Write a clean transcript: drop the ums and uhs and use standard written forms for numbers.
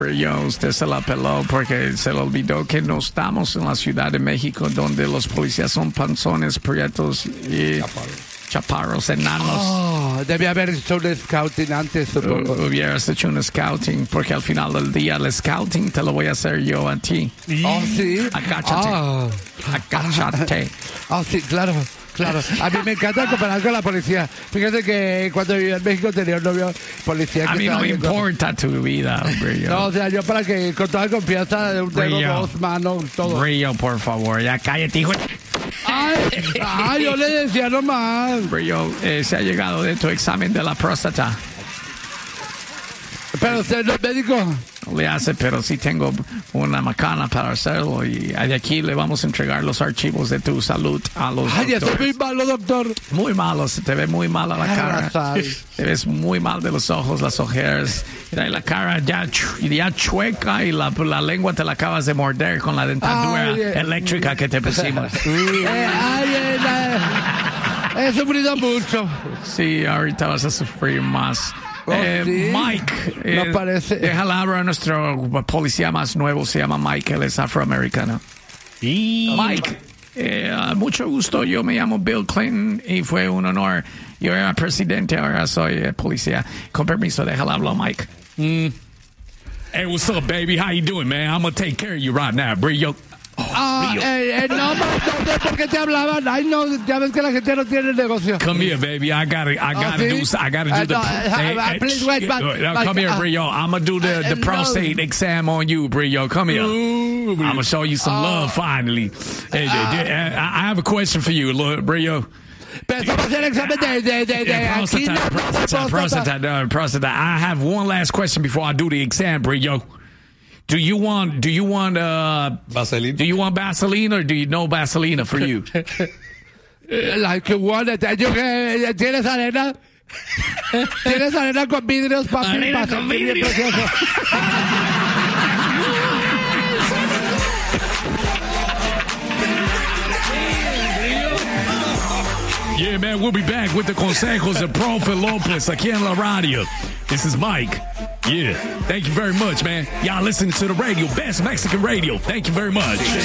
Yo, usted se la peló porque se le olvidó que no estamos en la Ciudad de México donde los policías son panzones, prietos y chaparros, enanos. Debía haber hecho un scouting antes, supongo. Hubieras hecho un scouting porque al final del día el scouting te lo voy a hacer yo a ti. ¿Sí? Agáchate. Agáchate. Sí, claro. A mí me encanta comparar con la policía. Fíjate que cuando vivía en México tenía un novio policía. A mí no me importa tu vida, Brillo. No, o sea, yo para que con toda confianza de un dedo, dos manos, todo. Brillo, por favor, ya cállate, hijo. Ay, yo le decía nomás. Brillo, se ha llegado de tu examen de la próstata. Pero usted no es médico. Le hace, pero sí tengo una macana para hacerlo y de aquí le vamos a entregar los archivos de tu salud a los doctores. Eso es muy malo, doctor. Muy malo, se te ve muy mal a la cara. Te ves muy mal de los ojos, las ojeras. Mira, y la cara ya chueca y la lengua te la acabas de morder con la dentadura eléctrica que te pusimos. He sufrido mucho. Sí, ahorita vas a sufrir más. ¿sí? Mike, no parece. Déjala hablar a nuestro policía más nuevo, se llama Mike, él es afroamericano. Mike, mucho gusto, yo me llamo Bill Clinton y fue un honor. Yo era presidente, ahora soy policía. Con permiso, déjala hablar, Mike. Hey, what's up, baby? How you doing, man? I'm gonna take care of you right now, Brillo. No, ¿por qué te hablaban? Ay, no, ya ves que la gente no tiene negocio. Come here, baby. I gotta do the. Please wait, come here, Brillo. I'm gonna do the prostate exam on you, Brillo. Come here. I'm gonna show you some love finally. Hey, I have a question for you, Brillo. Pero vamos a hacer el examen de prostate. I have one last question before I do the exam, Brillo. Do you want Vaseline? Do you want Vaseline or do you know Vaseline for you? Like one, ¿tienes arena? ¿Tienes arena con vidrios, papi? Arena con vidrios. Yeah, man, we'll be back with the consejos de Profe Lopez aquí en la radio. This is Mike. Yeah, thank you very much, man. Y'all listening to the radio, best Mexican radio. Thank you very much.